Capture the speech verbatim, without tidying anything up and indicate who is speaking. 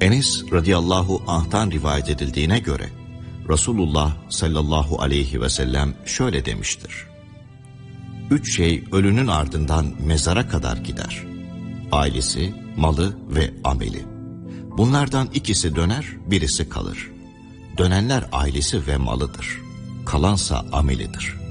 Speaker 1: Enes radıyallahu anh'tan rivayet edildiğine göre Resulullah sallallahu aleyhi ve sellem şöyle demiştir: Üç şey ölünün ardından mezara kadar gider: ailesi, malı ve ameli. Bunlardan ikisi döner, birisi kalır. Dönenler ailesi ve malıdır. Kalansa amelidir.